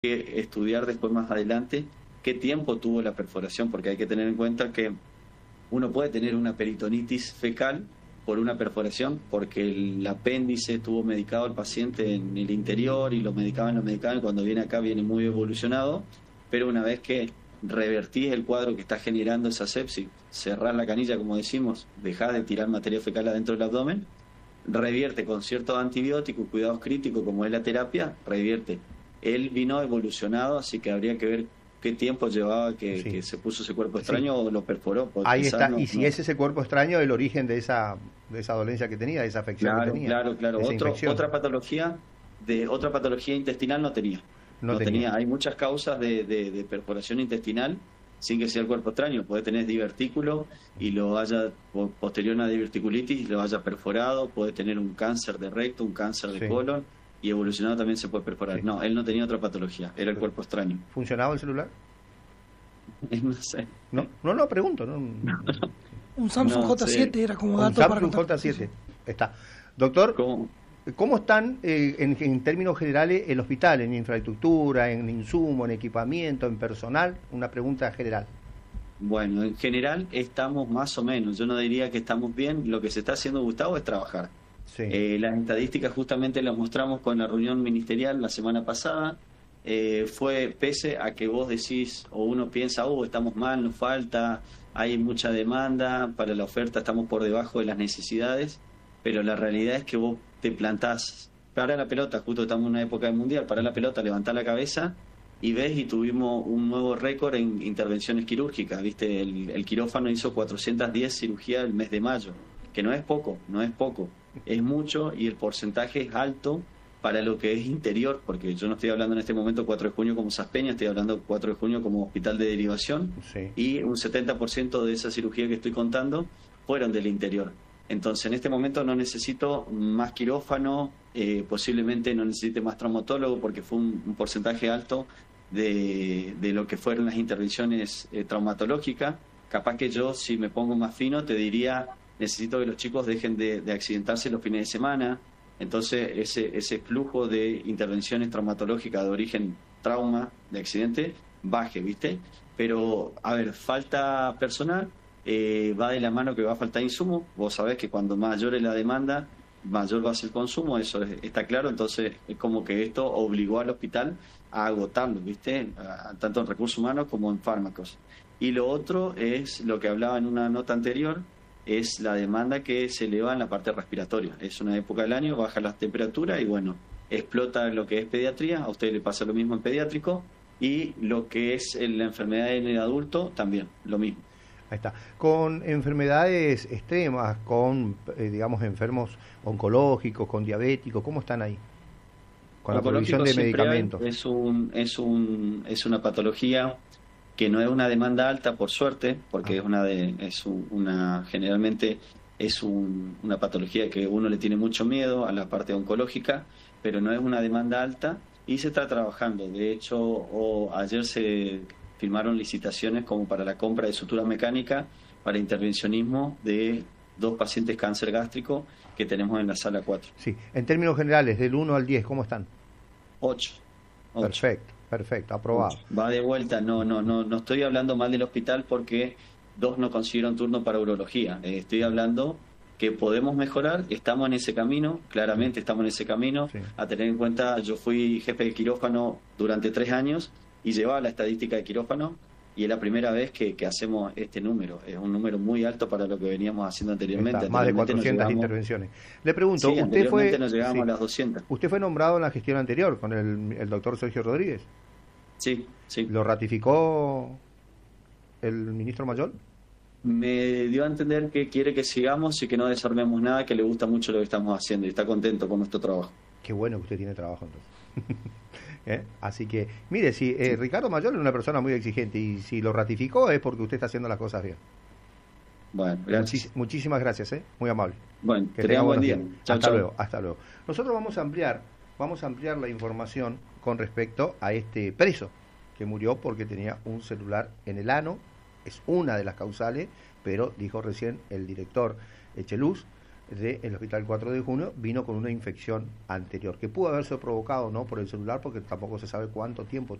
que estudiar después más adelante qué tiempo tuvo la perforación, porque hay que tener en cuenta que uno puede tener una peritonitis fecal por una perforación, porque el apéndice estuvo medicado al paciente en el interior y lo medicaban, y cuando viene acá viene muy evolucionado, pero una vez que revertís el cuadro que está generando esa sepsis, cerrás la canilla, como decimos, dejás de tirar materia fecal adentro del abdomen, revierte con ciertos antibióticos, cuidados críticos como es la terapia, revierte. Él vino evolucionado, así que habría que ver qué tiempo llevaba que se puso ese cuerpo extraño o lo perforó. Ahí está, y si es ese cuerpo extraño el origen de esa dolencia que tenía, de esa afección que tenía. Claro. Otra patología intestinal no tenía. No tenía. Hay muchas causas de perforación intestinal sin que sea el cuerpo extraño. Puede tener divertículo y lo haya, posterior a una diverticulitis, lo haya perforado, puede tener un cáncer de recto, un cáncer de colon, y evolucionado también se puede perforar. Sí. No, él no tenía otra patología, era el cuerpo extraño. ¿Funcionaba el celular? No sé. No, pregunto. No. Un Samsung J7 era como dato para Samsung J7, está. Doctor, ¿cómo están en términos generales el hospital, en infraestructura, en insumo, en equipamiento, en personal? Una pregunta general. Bueno, en general estamos más o menos. Yo no diría que estamos bien. Lo que se está haciendo, Gustavo, es trabajar. Sí. Las estadísticas justamente las mostramos con la reunión ministerial la semana pasada. Fue pese a que vos decís o uno piensa, estamos mal, nos falta, hay mucha demanda para la oferta, estamos por debajo de las necesidades, pero la realidad es que vos te plantás, para la pelota, justo estamos en una época del mundial, para la pelota, levantá la cabeza y ves, y tuvimos un nuevo récord en intervenciones quirúrgicas, ¿viste? El quirófano hizo 410 cirugías el mes de mayo, que no es poco, es mucho, y el porcentaje es alto para lo que es interior, porque yo no estoy hablando en este momento 4 de junio como Saspeña, estoy hablando 4 de junio como hospital de derivación, y un 70% de esa cirugía que estoy contando fueron del interior. Entonces, en este momento no necesito más quirófano, posiblemente no necesite más traumatólogo, porque fue un porcentaje alto de lo que fueron las intervenciones traumatológicas. Capaz que yo, si me pongo más fino, te diría, necesito que los chicos dejen de accidentarse los fines de semana. Entonces, ese flujo de intervenciones traumatológicas de origen trauma, de accidente, baje, ¿viste? Pero, a ver, falta personal, va de la mano que va a faltar insumo. Vos sabés que cuando mayor es la demanda, mayor va a ser el consumo, eso está claro. Entonces, es como que esto obligó al hospital a agotarlo, ¿viste? Tanto en recursos humanos como en fármacos. Y lo otro es lo que hablaba en una nota anterior, es la demanda que se eleva en la parte respiratoria. Es una época del año, baja la temperatura y bueno, explota lo que es pediatría, a usted le pasa lo mismo en pediátrico, y lo que es la enfermedad en el adulto también, lo mismo. Ahí está. Con enfermedades extremas, con, digamos, enfermos oncológicos, con diabéticos, ¿cómo están ahí? Con la provisión de medicamentos. Es una patología que no es una demanda alta, por suerte, porque generalmente es una patología que uno le tiene mucho miedo a la parte oncológica, pero no es una demanda alta y se está trabajando. De hecho, ayer se firmaron licitaciones como para la compra de sutura mecánica para intervencionismo de 2 pacientes cáncer gástrico que tenemos en la sala 4. Sí, en términos generales, del 1 al 10, ¿cómo están? 8. Perfecto, aprobado. Va de vuelta, no estoy hablando mal del hospital porque 2 no consiguieron turno para urología. Estoy hablando que podemos mejorar, estamos en ese camino, claramente estamos en ese camino. Sí. A tener en cuenta, yo fui jefe de quirófano durante 3 años y llevaba la estadística de quirófano, y es la primera vez que hacemos este número. Es un número muy alto para lo que veníamos haciendo anteriormente. Más de 400 intervenciones. Le pregunto, sí, usted nos llegamos a las 200. ¿Usted fue nombrado en la gestión anterior con el doctor Sergio Rodríguez? Sí. ¿Lo ratificó el ministro Mayol? Me dio a entender que quiere que sigamos y que no desarmemos nada, que le gusta mucho lo que estamos haciendo y está contento con nuestro trabajo. Qué bueno que usted tiene trabajo entonces. Así que, mire, si Ricardo Mayol es una persona muy exigente y si lo ratificó es porque usted está haciendo las cosas bien. Bueno, gracias. Muchísimas gracias, muy amable. Bueno, que tenga buen día. Hasta luego. Nosotros vamos a ampliar la información con respecto a este preso que murió porque tenía un celular en el ano. Es una de las causales, pero dijo recién el director Echeluz, del Hospital 4 de Junio vino con una infección anterior, que pudo haberse provocado no por el celular, porque tampoco se sabe cuánto tiempo